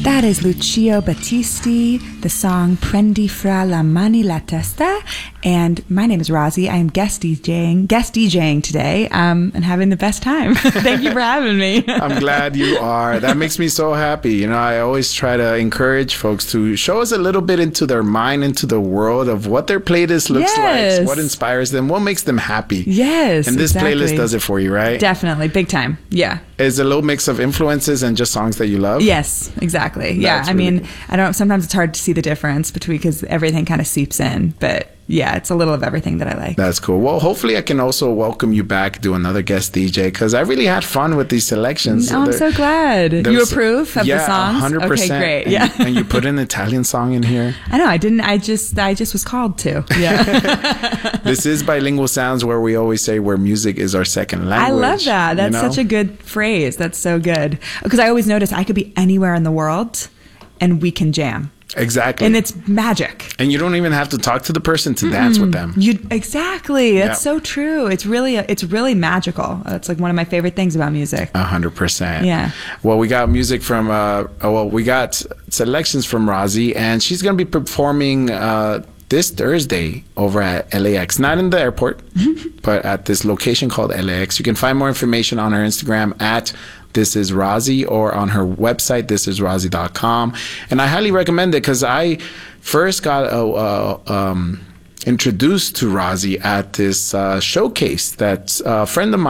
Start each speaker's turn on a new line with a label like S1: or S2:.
S1: That is Lucio Battisti, the song Prendi fra la mani la testa. And my name is Rozzy. I am guest DJing today, and having the best time. Thank you for having me.
S2: I'm glad you are. That makes me so happy. You know, I always try to encourage folks to show us a little bit into their mind, into the world of what their playlist looks like, what inspires them, what makes them happy.
S1: Yes,
S2: and this playlist does it for you, right?
S1: Definitely, big time. Yeah.
S2: It's a little mix of influences and just songs that you love.
S1: Yes, exactly. Yeah, I mean, I don't. Sometimes it's hard to see the difference between because everything kind of seeps in, but. Yeah, it's a little of everything that I like. That's
S2: cool. Well, hopefully I can also welcome you back, do another guest DJ, because I really had fun with these selections.
S1: Oh, I'm so glad. You approve of the songs?
S2: 100%.
S1: Okay, great. Yeah.
S2: And you put an Italian song in here.
S1: I know, I didn't. I just was called to. Yeah.
S2: This is Bilingual Sounds, where we always say where music is our second language.
S1: I love that. That's such a good phrase. That's so good. Because I always notice I could be anywhere in the world and we can jam.
S2: Exactly.
S1: And it's magic.
S2: And you don't even have to talk to the person to dance with them.
S1: Exactly. That's so true. It's really magical. It's like one of my favorite things about music.
S2: 100%.
S1: Yeah.
S2: Well, we got music from, we got selections from Rozzy, and she's going to be performing this Thursday over at LAX. Not in the airport, but at this location called LAX. You can find more information on her Instagram at This Is Rozzy, or on her website, thisisrozzy.com. And I highly recommend it because I first got introduced to Rozzy at this showcase that a friend of mine